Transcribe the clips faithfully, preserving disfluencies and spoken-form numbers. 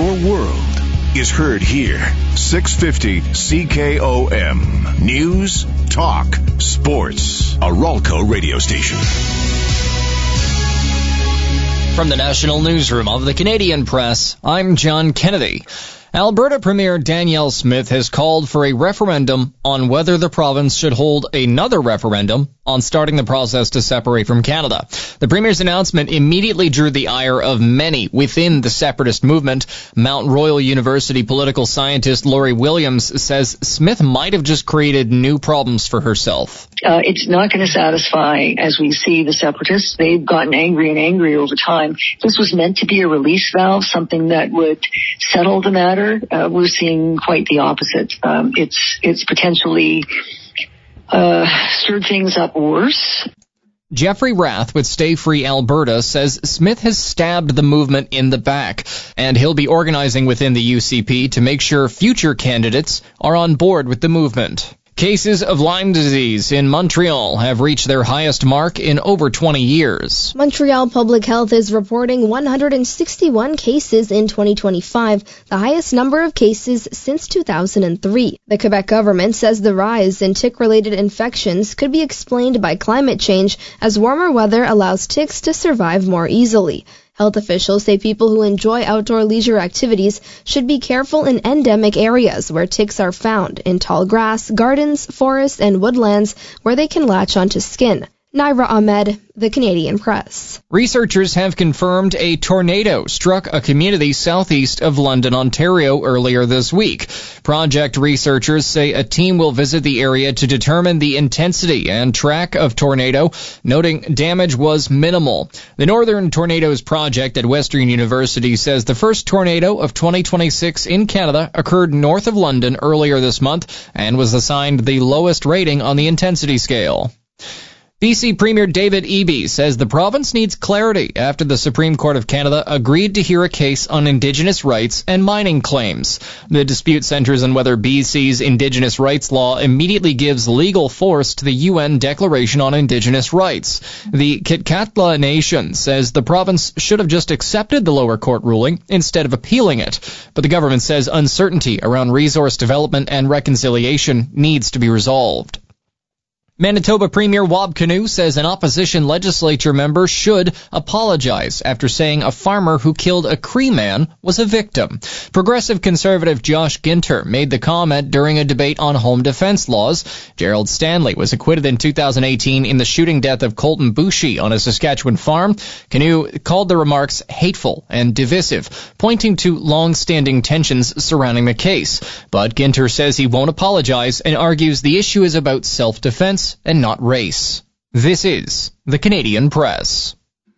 Your world is heard here. six fifty C K O M. News, talk, sports. A Ralco radio station. From the National Newsroom of the Canadian Press, I'm John Kennedy. Alberta Premier Danielle Smith has called for a referendum on whether the province should hold another referendum on starting the process to separate from Canada. The Premier's announcement immediately drew the ire of many within the separatist movement. Mount Royal University political scientist Laurie Williams says Smith might have just created new problems for herself. Uh, it's not going to satisfy, as we see, the separatists. They've gotten angry and angry over time. This was meant to be a release valve, something that would settle the matter. Uh, we're seeing quite the opposite. Um, it's it's potentially uh, stirred things up worse. Jeffrey Rath with Stay Free Alberta says Smith has stabbed the movement in the back, and he'll be organizing within the U C P to make sure future candidates are on board with the movement. Cases of Lyme disease in Montreal have reached their highest mark in over twenty years. Montreal Public Health is reporting one hundred sixty-one cases in twenty twenty-five, the highest number of cases since two thousand three. The Quebec government says the rise in tick-related infections could be explained by climate change, as warmer weather allows ticks to survive more easily. Health officials say people who enjoy outdoor leisure activities should be careful in endemic areas where ticks are found, in tall grass, gardens, forests, and woodlands where they can latch onto skin. Naira Ahmed, The Canadian Press. Researchers have confirmed a tornado struck a community southeast of London, Ontario earlier this week. Project researchers say a team will visit the area to determine the intensity and track of tornado, noting damage was minimal. The Northern Tornadoes Project at Western University says the first tornado of twenty twenty-six in Canada occurred north of London earlier this month and was assigned the lowest rating on the intensity scale. B C Premier David Eby says the province needs clarity after the Supreme Court of Canada agreed to hear a case on Indigenous rights and mining claims. The dispute centers on whether B C's Indigenous rights law immediately gives legal force to the U N Declaration on Indigenous Rights. The Kitkatla Nation says the province should have just accepted the lower court ruling instead of appealing it, but the government says uncertainty around resource development and reconciliation needs to be resolved. Manitoba Premier Wab Kinew says an opposition legislature member should apologize after saying a farmer who killed a Cree man was a victim. Progressive conservative Josh Ginter made the comment during a debate on home defense laws. Gerald Stanley was acquitted in two thousand eighteen in the shooting death of Colton Boushie on a Saskatchewan farm. Kinew called the remarks hateful and divisive, pointing to long-standing tensions surrounding the case. But Ginter says he won't apologize and argues the issue is about self-defense and not race. This is the Canadian Press.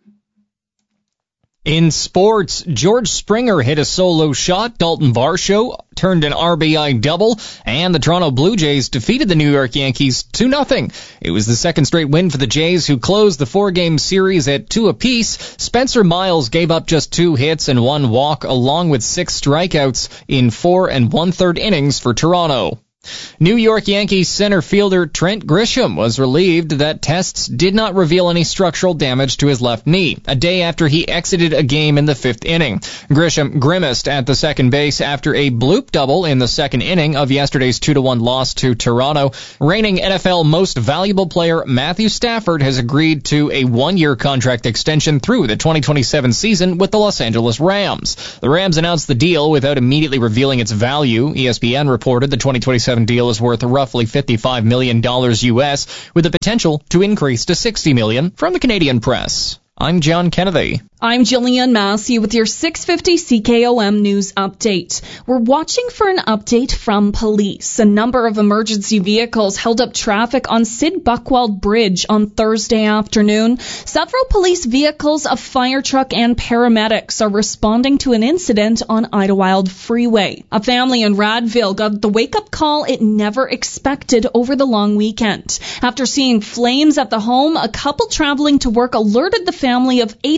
In sports, George Springer hit a solo shot, Dalton Varsho turned an R B I double, and the Toronto Blue Jays defeated the New York Yankees two nothing. It was the second straight win for the Jays, who closed the four-game series at two apiece. Spencer Miles gave up just two hits and one walk, along with six strikeouts in four and one-third innings for Toronto. New York Yankees center fielder Trent Grisham was relieved that tests did not reveal any structural damage to his left knee, a day after he exited a game in the fifth inning. Grisham grimaced at the second base after a bloop double in the second inning of yesterday's two to one loss to Toronto. Reigning N F L Most Valuable Player Matthew Stafford has agreed to a one-year contract extension through the twenty twenty-seven season with the Los Angeles Rams. The Rams announced the deal without immediately revealing its value. E S P N reported the twenty twenty-seven deal is worth roughly fifty-five million dollars U S, with the potential to increase to sixty million dollars. From the Canadian Press, I'm John Kennedy. I'm Jillian Massey with your six fifty C K O M News Update. We're watching for an update from police. A number of emergency vehicles held up traffic on Sid Buckwald Bridge on Thursday afternoon. Several police vehicles, a fire truck, and paramedics are responding to an incident on Idlewild Freeway. A family in Radville got the wake-up call it never expected over the long weekend. After seeing flames at the home, a couple traveling to work alerted the family of eight that their house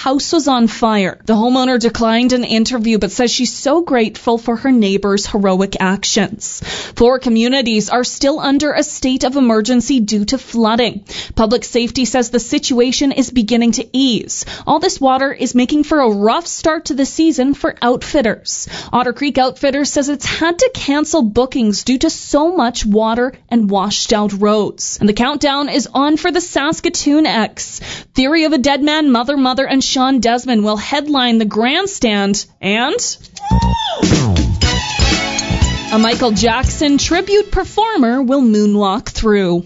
house was on fire. The homeowner declined an interview but says she's so grateful for her neighbor's heroic actions. Four communities are still under a state of emergency due to flooding. Public safety says the situation is beginning to ease. All this water is making for a rough start to the season for outfitters. Otter Creek Outfitters says it's had to cancel bookings due to so much water and washed out roads. And the countdown is on for the Saskatoon X. Theory of a Dead Man, Mother Mother, and Sean Desmond will headline the grandstand, and a Michael Jackson tribute performer will moonwalk through.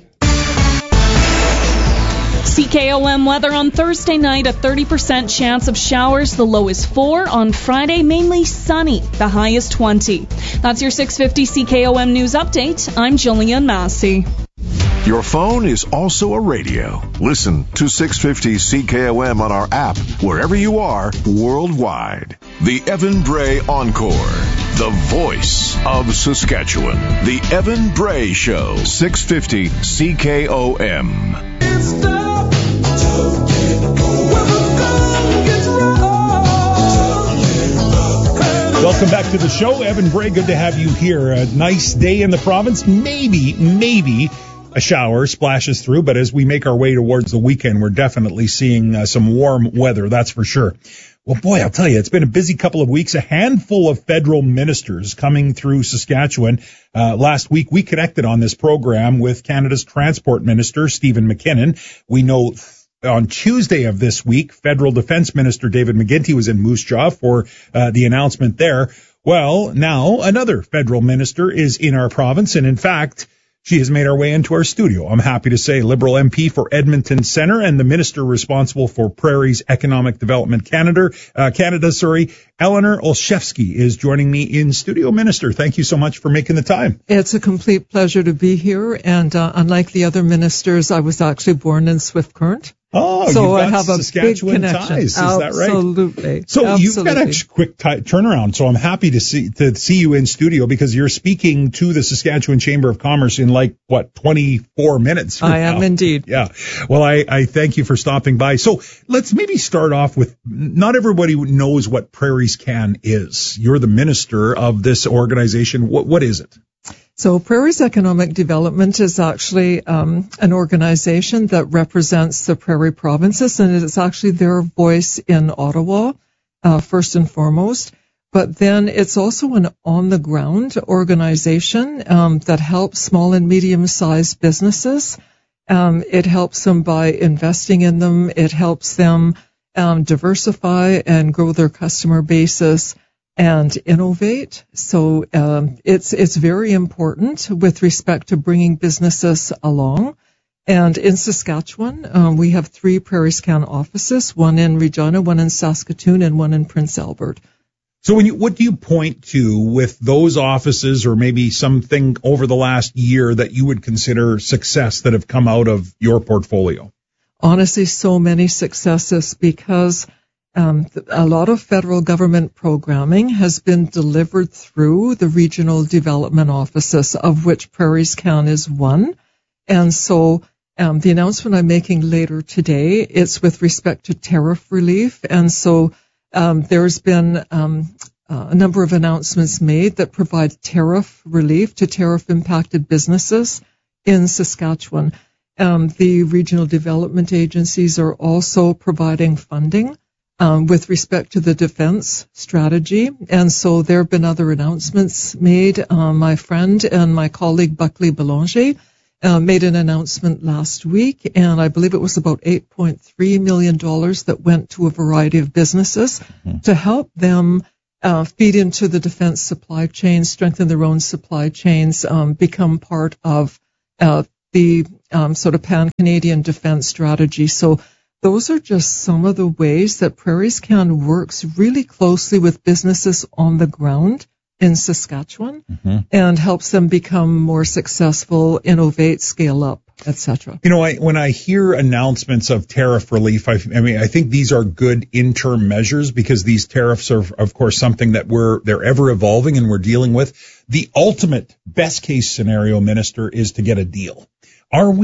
C K O M weather on Thursday night, a thirty percent chance of showers. The low is four. On Friday, mainly sunny. The high is twenty. That's your six fifty C K O M News Update. I'm Jillian Massey. Your phone is also a radio. Listen to six fifty C K O M on our app, wherever you are, worldwide. The Evan Bray Encore. The voice of Saskatchewan. The Evan Bray Show. six fifty C K O M. Welcome back to the show. Evan Bray, good to have you here. A nice day in the province. Maybe, maybe a shower splashes through, but as we make our way towards the weekend, we're definitely seeing uh, some warm weather, that's for sure. Well, boy, I'll tell you, it's been a busy couple of weeks. A handful of federal ministers coming through Saskatchewan. Uh, last week, we connected on this program with Canada's Transport Minister, Stephen McKinnon. We know on Tuesday of this week, Federal Defense Minister David McGuinty was in Moose Jaw for uh, the announcement there. Well, now another federal minister is in our province, and in fact, she has made her way into our studio. I'm happy to say Liberal M P for Edmonton Centre and the minister responsible for Prairie's Economic Development Canada, uh, Canada, sorry, Eleanor Olszewski is joining me in studio. Minister, thank you so much for making the time. It's a complete pleasure to be here, and uh, unlike the other ministers, I was actually born in Swift Current. Oh, so you've got I have a Saskatchewan big connection. ties, is Absolutely. that right? Absolutely. So Absolutely. You've got a quick t- turnaround, so I'm happy to see to see you in studio because you're speaking to the Saskatchewan Chamber of Commerce in like, what, twenty-four minutes? I am now. indeed. Yeah. Well, I, I thank you for stopping by. So let's maybe start off with, not everybody knows what Prairies Can is. You're the minister of this organization. What What is it? So Prairie's Economic Development is actually um, an organization that represents the Prairie provinces, and it's actually their voice in Ottawa, uh, first and foremost. But then it's also an on-the-ground organization um, that helps small and medium-sized businesses. Um, it helps them by investing in them. It helps them um, diversify and grow their customer bases and innovate. So um, it's it's very important with respect to bringing businesses along. And in Saskatchewan, um, we have three Prairies Can offices, one in Regina, one in Saskatoon, and one in Prince Albert. So when you, what do you point to with those offices, or maybe something over the last year that you would consider success that have come out of your portfolio? Honestly, so many successes because Um, a lot of federal government programming has been delivered through the regional development offices, of which Prairies Can is one. And so um, the announcement I'm making later today, it's with respect to tariff relief. And so um, there's been um, uh, a number of announcements made that provide tariff relief to tariff-impacted businesses in Saskatchewan. Um, the regional development agencies are also providing funding Um, with respect to the defense strategy. And so there have been other announcements made. Uh, my friend and my colleague Buckley Belanger uh, made an announcement last week, and I believe it was about eight point three million dollars that went to a variety of businesses mm-hmm. to help them uh, feed into the defense supply chain, strengthen their own supply chains, um, become part of uh, the um, sort of pan-Canadian defense strategy. So those are just some of the ways that Prairies Can works really closely with businesses on the ground in Saskatchewan mm-hmm. and helps them become more successful, innovate, scale up, et cetera. You know, I, when I hear announcements of tariff relief, I, I mean, I think these are good interim measures because these tariffs are, of course, something that we're they're ever evolving and we're dealing with. The ultimate best case scenario, Minister, is to get a deal. Are we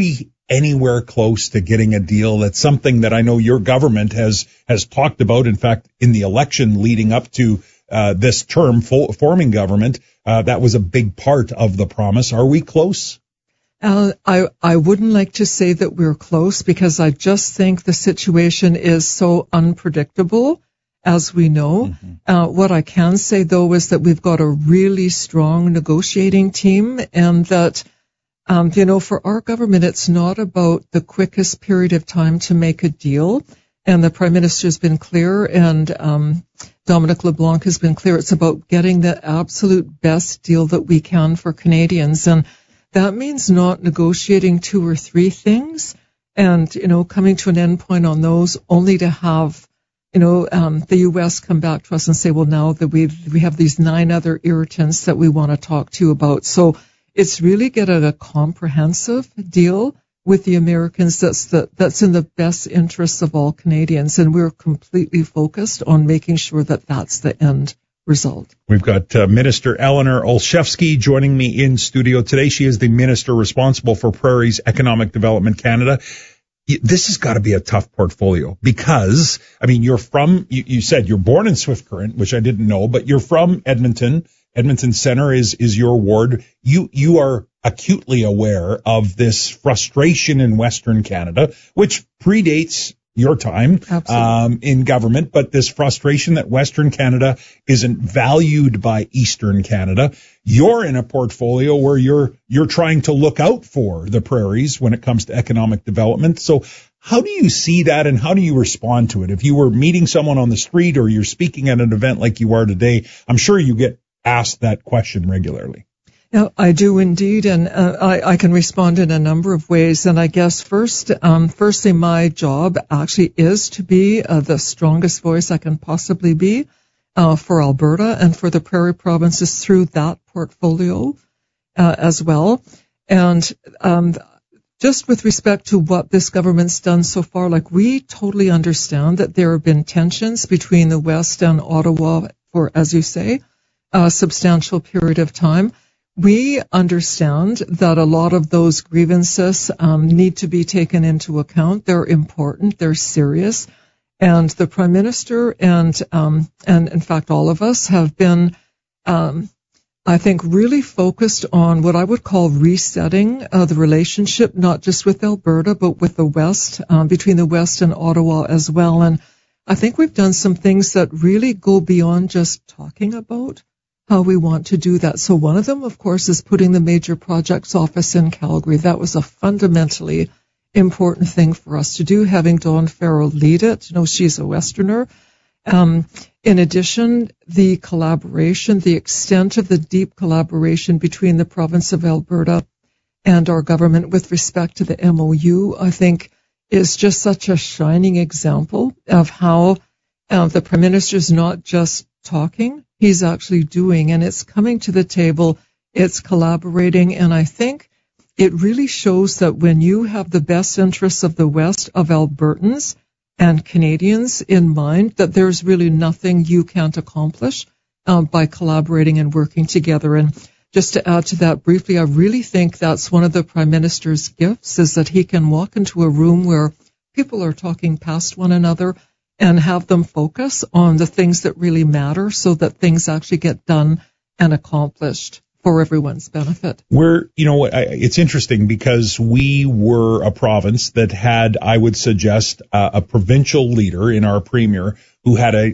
anywhere close to getting a deal? That's something that I know your government has has talked about. In fact, in the election leading up to uh, this term, fo- forming government, uh, that was a big part of the promise. Are we close? Uh, I, I wouldn't like to say that we're close, because I just think the situation is so unpredictable, as we know. Mm-hmm. Uh, what I can say, though, is that we've got a really strong negotiating team, and that, um, you know, for our government, it's not about the quickest period of time to make a deal. And the Prime Minister's been clear, and um, Dominic LeBlanc has been clear. It's about getting the absolute best deal that we can for Canadians. And that means not negotiating two or three things and, you know, coming to an end point on those, only to have, you know, um, the U S come back to us and say, well, now that we we have these nine other irritants that we want to talk to you about. So it's really getting a comprehensive deal with the Americans that's the, that's in the best interests of all Canadians. And we're completely focused on making sure that that's the end result. We've got uh, Minister Eleanor Olszewski joining me in studio today. She is the minister responsible for Prairies Economic Development Canada. This has got to be a tough portfolio because, I mean, you're from, you, you said you're born in Swift Current, which I didn't know, but you're from Edmonton. Edmonton Center is, is your ward. You, you are acutely aware of this frustration in Western Canada, which predates your time um, in government, but this frustration that Western Canada isn't valued by Eastern Canada. You're in a portfolio where you're you're trying to look out for the prairies when it comes to economic development. So how do you see that, and how do you respond to it? If you were meeting someone on the street or you're speaking at an event like you are today, I'm sure you get asked that question regularly. Yeah, I do indeed, and uh, I, I can respond in a number of ways. And I guess first, um, firstly, my job actually is to be uh, the strongest voice I can possibly be uh, for Alberta and for the prairie provinces through that portfolio uh, as well. And um, just with respect to what this government's done so far, like we totally understand that there have been tensions between the West and Ottawa for, as you say, a substantial period of time. We understand that a lot of those grievances um, need to be taken into account. They're important. They're serious. And the Prime Minister and, um, and in fact, all of us have been, um, I think, really focused on what I would call resetting uh, the relationship, not just with Alberta, but with the West, um, between the West and Ottawa as well. And I think we've done some things that really go beyond just talking about how we want to do that. So one of them, of course, is putting the major projects office in Calgary. That was a fundamentally important thing for us to do, having Dawn Farrell lead it. You know, she's a Westerner. Um, in addition, the collaboration, the extent of the deep collaboration between the province of Alberta and our government with respect to the M O U, I think, is just such a shining example of how uh, the Prime Minister is not just talking, he's actually doing, and it's coming to the table, it's collaborating, and I think it really shows that when you have the best interests of the West, of Albertans and Canadians in mind, that there's really nothing you can't accomplish um, by collaborating and working together. And just to add to that briefly, I really think that's one of the Prime Minister's gifts, is that he can walk into a room where people are talking past one another and have them focus on the things that really matter so that things actually get done and accomplished for everyone's benefit. We're, you know, it's interesting because we were a province that had, I would suggest, uh, a provincial leader in our premier who had a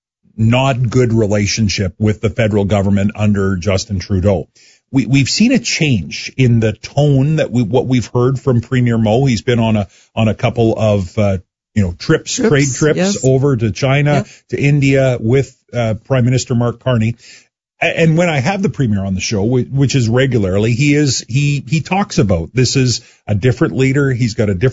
not good relationship with the federal government under Justin Trudeau. We, we've seen a change in the tone that we, what we've heard from Premier Moe. He's been on a, on a couple of, uh, you know, trips, trips trade trips yes. over to China, yeah. to India with uh, Prime Minister Mark Carney. And when I have the Premier on the show, which is regularly, he is he he talks about this is a different leader. He's got a different